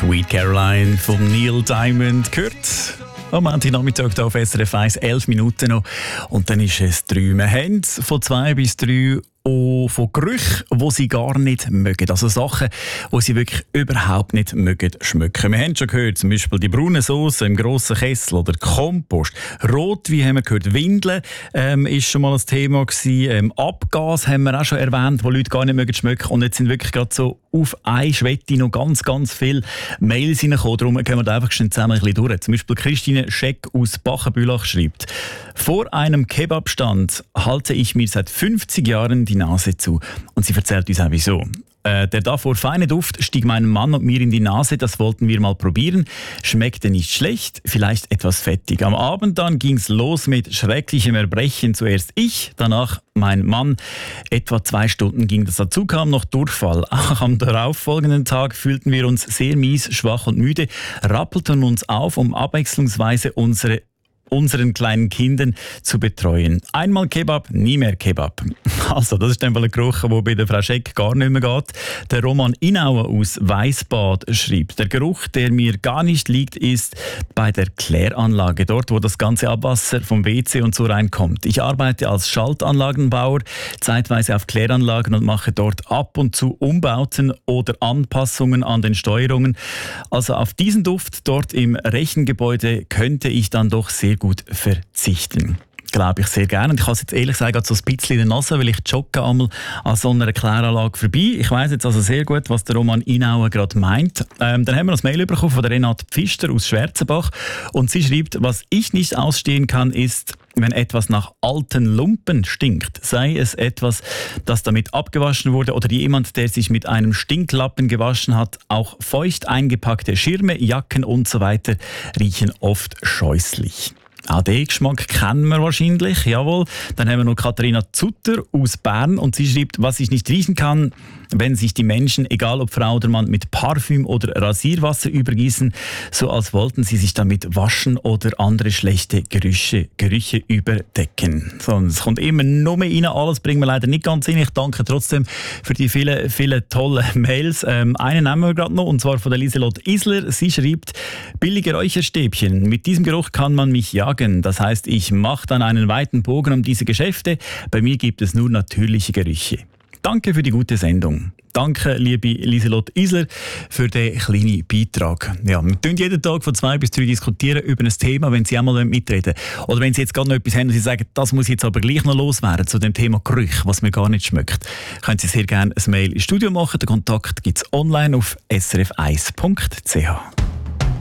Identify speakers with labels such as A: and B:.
A: Sweet Caroline von Neil Diamond gehört. Am Montagnachmittag hier auf SRF 1, 11 Minuten noch. Und dann ist es 3. Wir haben von 2 bis 3 von Gerüchen, die sie gar nicht mögen. Also Sachen, die sie wirklich überhaupt nicht mögen schmecken. Wir haben schon gehört, zum Beispiel die braune Sauce im grossen Kessel oder Kompost. Rotwein haben wir gehört, Windeln ist schon mal ein Thema gewesen. Abgas haben wir auch schon erwähnt, wo Leute gar nicht mögen schmecken. Und jetzt sind wirklich gerade so auf eine Schwette noch ganz, ganz viele Mails reingekommen. Darum gehen wir da einfach schon zusammen ein bisschen durch. Zum Beispiel Christine Scheck aus Bachenbülach schreibt: Vor einem Kebabstand halte ich mir seit 50 Jahren die Nase zu. Und sie erzählt uns auch wieso. Der davor feine Duft stieg meinem Mann und mir in die Nase, das wollten wir mal probieren. Schmeckte nicht schlecht, vielleicht etwas fettig. Am Abend dann ging's los mit schrecklichem Erbrechen. Zuerst ich, danach mein Mann. Etwa 2 Stunden ging das. Dazu kam noch Durchfall. Auch am darauffolgenden Tag fühlten wir uns sehr mies, schwach und müde, rappelten uns auf, um abwechslungsweise unseren kleinen Kindern zu betreuen. Einmal Kebab, nie mehr Kebab. Also, das ist dann ein Geruch, der bei der Frau Scheck gar nicht mehr geht. Der Roman Inauer aus Weissbad schreibt: Der Geruch, der mir gar nicht liegt, ist bei der Kläranlage, dort, wo das ganze Abwasser vom WC und so reinkommt. Ich arbeite als Schaltanlagenbauer, zeitweise auf Kläranlagen und mache dort ab und zu Umbauten oder Anpassungen an den Steuerungen. Also auf diesen Duft dort im Rechengebäude könnte ich dann doch sehr gut verzichten. Glaube ich sehr gerne. Und ich habe es jetzt ehrlich gesagt so ein bisschen in der Nase, weil ich jogge einmal an so einer Kläranlage vorbei. Ich weiss jetzt also sehr gut, was der Roman Inauer gerade meint. Dann haben wir ein Mail bekommen von der Renate Pfister aus Schwarzenbach. Und sie schreibt: Was ich nicht ausstehen kann, ist, wenn etwas nach alten Lumpen stinkt. Sei es etwas, das damit abgewaschen wurde oder jemand, der sich mit einem Stinklappen gewaschen hat. Auch feucht eingepackte Schirme, Jacken und so weiter riechen oft scheußlich. Auch den Geschmack kennen wir wahrscheinlich, jawohl. Dann haben wir noch Katharina Zutter aus Bern und sie schreibt: Was ich nicht riechen kann, wenn sich die Menschen, egal ob Frau oder Mann, mit Parfüm oder Rasierwasser übergießen, so als wollten sie sich damit waschen oder andere schlechte Gerüche überdecken. So, es kommt immer noch mehr rein, alles bringen wir leider nicht ganz rein. Ich danke trotzdem für die vielen, vielen tollen Mails. Einen nehmen wir gerade noch, und zwar von der Lieselot Isler. Sie schreibt: Billige Räucherstäbchen, mit diesem Geruch kann man mich jagen. Das heißt, ich mache dann einen weiten Bogen um diese Geschäfte. Bei mir gibt es nur natürliche Gerüche. Danke für die gute Sendung. Danke, liebe Lieselot Isler, für den kleinen Beitrag. Ja, wir diskutieren jeden Tag von 2 bis 3 diskutieren über ein Thema, wenn Sie auch mal mitreden wollen. Oder wenn Sie jetzt gerade noch etwas haben und Sie sagen, das muss jetzt aber gleich noch loswerden zu dem Thema Gerüche, was mir gar nicht schmeckt, können Sie sehr gerne ein Mail ins Studio machen. Den Kontakt gibt es online auf srf1.ch.